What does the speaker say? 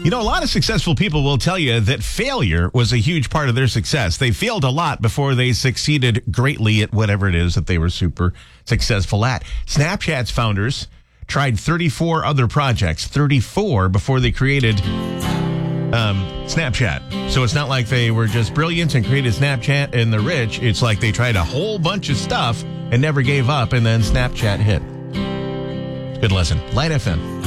You know, a lot of successful people will tell you that failure was a huge part of their success. They failed a lot before they succeeded greatly at whatever it is that they were super successful at. Snapchat's founders tried 34 other projects, 34, before they created Snapchat. So it's not like they were just brilliant and created Snapchat and they're rich. It's like they tried a whole bunch of stuff and never gave up, and then Snapchat hit. Good lesson. Light FM.